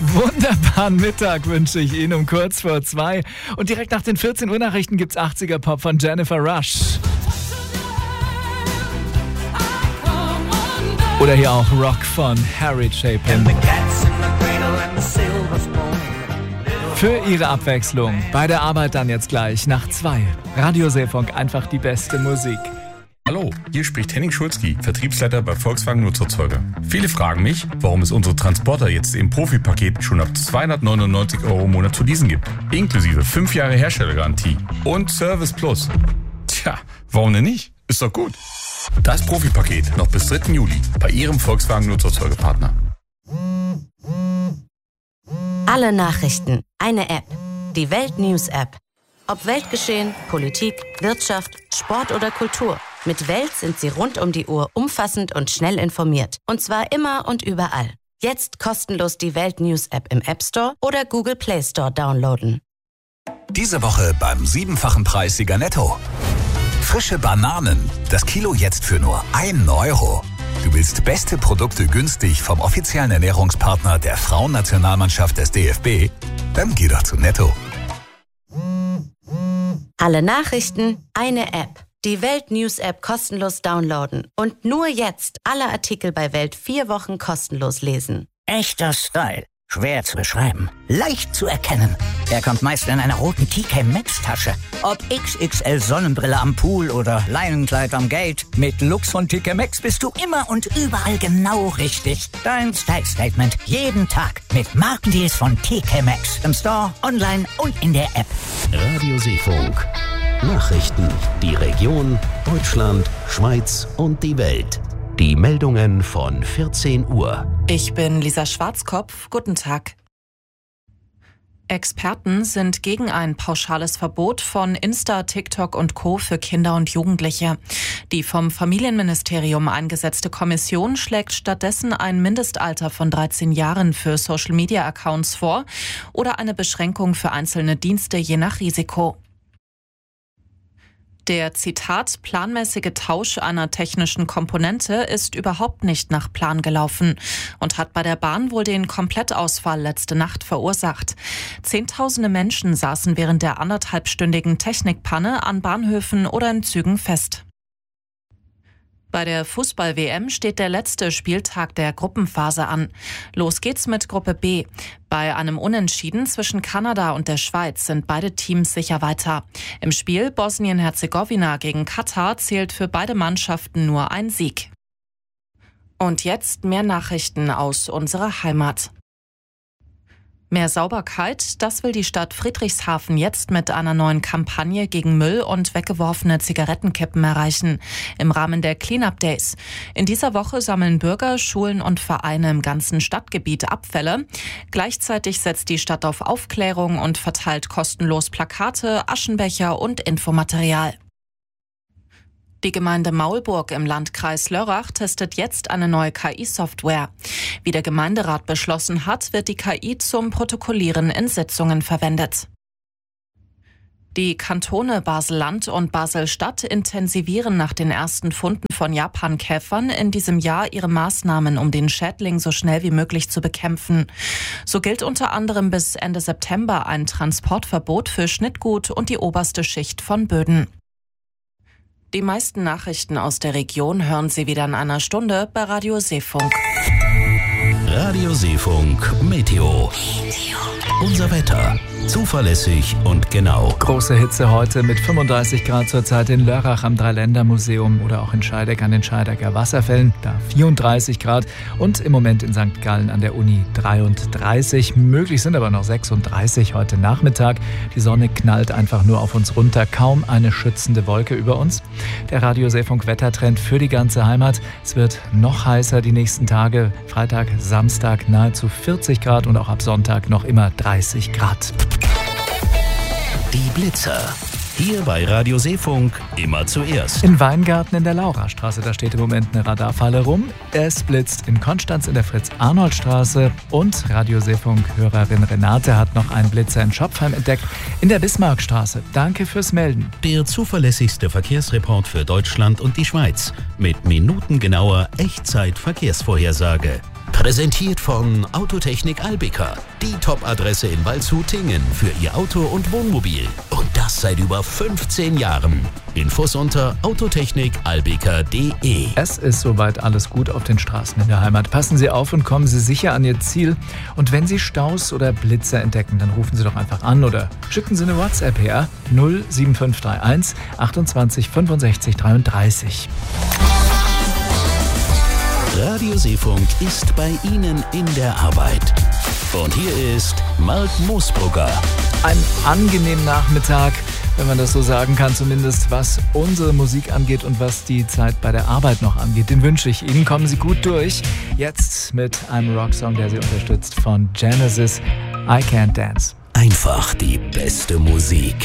Wunderbaren Mittag wünsche ich Ihnen um kurz vor 2. Und direkt nach den 14 Uhr Nachrichten gibt's 80er Pop von Jennifer Rush. Oder hier auch Rock von Harry Chapin. Für Ihre Abwechslung bei der Arbeit dann jetzt gleich nach 2. Radio Seefunk, einfach die beste Musik. Hallo, hier spricht Henning Schulzki, Vertriebsleiter bei Volkswagen Nutzerzeuger. Viele fragen mich, warum es unsere Transporter jetzt im Profipaket schon ab 299 € im Monat zu leasen gibt. Inklusive 5 Jahre Herstellergarantie und Service Plus. Tja, warum denn nicht? Ist doch gut. Das Profipaket noch bis 3. Juli bei Ihrem Volkswagen Nutzerzeugerpartner. Alle Nachrichten, eine App. Die Welt News App. Ob Weltgeschehen, Politik, Wirtschaft, Sport oder Kultur. Mit Welt sind Sie rund um die Uhr umfassend und schnell informiert. Und zwar immer und überall. Jetzt kostenlos die Welt News App im App Store oder Google Play Store downloaden. Diese Woche beim 7-fachen Preissieger Netto. Frische Bananen. Das Kilo jetzt für nur 1 €. Du willst beste Produkte günstig vom offiziellen Ernährungspartner der Frauennationalmannschaft des DFB? Dann geh doch zu Netto. Alle Nachrichten, eine App. Die Welt News App kostenlos downloaden. Und nur jetzt alle Artikel bei Welt 4 Wochen kostenlos lesen. Echter Style. Schwer zu beschreiben. Leicht zu erkennen. Er kommt meist in einer roten TK Maxx Tasche. Ob XXL Sonnenbrille am Pool oder Leinenkleid am Gate. Mit Lux von TK Maxx bist du immer und überall genau richtig. Dein Style Statement jeden Tag mit Markendeals von TK Maxx. Im Store, online und in der App. Radio Seefunk. Nachrichten, die Region, Deutschland, Schweiz und die Welt. Die Meldungen von 14 Uhr. Ich bin Lisa Schwarzkopf. Guten Tag. Experten sind gegen ein pauschales Verbot von Insta, TikTok und Co. für Kinder und Jugendliche. Die vom Familienministerium eingesetzte Kommission schlägt stattdessen ein Mindestalter von 13 Jahren für Social-Media-Accounts vor oder eine Beschränkung für einzelne Dienste je nach Risiko. Der, Zitat, planmäßige Tausch einer technischen Komponente ist überhaupt nicht nach Plan gelaufen und hat bei der Bahn wohl den Komplettausfall letzte Nacht verursacht. Zehntausende Menschen saßen während der 1,5-stündigen Technikpanne an Bahnhöfen oder in Zügen fest. Bei der Fußball-WM steht der letzte Spieltag der Gruppenphase an. Los geht's mit Gruppe B. Bei einem Unentschieden zwischen Kanada und der Schweiz sind beide Teams sicher weiter. Im Spiel Bosnien-Herzegowina gegen Katar zählt für beide Mannschaften nur ein Sieg. Und jetzt mehr Nachrichten aus unserer Heimat. Mehr Sauberkeit, das will die Stadt Friedrichshafen jetzt mit einer neuen Kampagne gegen Müll und weggeworfene Zigarettenkippen erreichen, im Rahmen der Cleanup Days. In dieser Woche sammeln Bürger, Schulen und Vereine im ganzen Stadtgebiet Abfälle. Gleichzeitig setzt die Stadt auf Aufklärung und verteilt kostenlos Plakate, Aschenbecher und Infomaterial. Die Gemeinde Maulburg im Landkreis Lörrach testet jetzt eine neue KI-Software. Wie der Gemeinderat beschlossen hat, wird die KI zum Protokollieren in Sitzungen verwendet. Die Kantone Basel-Land und Basel-Stadt intensivieren nach den ersten Funden von Japankäfern in diesem Jahr ihre Maßnahmen, um den Schädling so schnell wie möglich zu bekämpfen. So gilt unter anderem bis Ende September ein Transportverbot für Schnittgut und die oberste Schicht von Böden. Die meisten Nachrichten aus der Region hören Sie wieder in einer Stunde bei Radio Seefunk. Radio Seefunk Meteo. Unser Wetter. Zuverlässig und genau. Große Hitze heute mit 35 Grad zurzeit in Lörrach am Dreiländermuseum oder auch in Scheideck an den Scheidecker Wasserfällen. Da 34 Grad und im Moment in St. Gallen an der Uni 33. Möglich sind aber noch 36 heute Nachmittag. Die Sonne knallt einfach nur auf uns runter. Kaum eine schützende Wolke über uns. Der Radio Seefunk Wettertrend für die ganze Heimat. Es wird noch heißer die nächsten Tage. Freitag, Samstag nahezu 40 Grad und auch ab Sonntag noch immer 30 Grad. Die Blitzer. Hier bei Radio Seefunk immer zuerst. In Weingarten in der Laurastraße, da steht im Moment eine Radarfalle rum. Es blitzt in Konstanz in der Fritz-Arnold-Straße und Radio Seefunk-Hörerin Renate hat noch einen Blitzer in Schopfheim entdeckt in der Bismarckstraße. Danke fürs Melden. Der zuverlässigste Verkehrsreport für Deutschland und die Schweiz mit minutengenauer Echtzeit-Verkehrsvorhersage. Präsentiert von Autotechnik Albica, die Top-Adresse in Waldshut-Tingen für Ihr Auto- und Wohnmobil. Und das seit über 15 Jahren. Infos unter autotechnikalbica.de. Es ist soweit alles gut auf den Straßen in der Heimat. Passen Sie auf und kommen Sie sicher an Ihr Ziel. Und wenn Sie Staus oder Blitzer entdecken, dann rufen Sie doch einfach an oder schicken Sie eine WhatsApp her. 07531 28 65 33. Radio Seefunk ist bei Ihnen in der Arbeit. Und hier ist Mark Moosbrugger. Ein angenehmen Nachmittag, wenn man das so sagen kann, zumindest was unsere Musik angeht und was die Zeit bei der Arbeit noch angeht. Den wünsche ich Ihnen. Kommen Sie gut durch. Jetzt mit einem Rocksong, der Sie unterstützt, von Genesis, I Can't Dance. Einfach die beste Musik.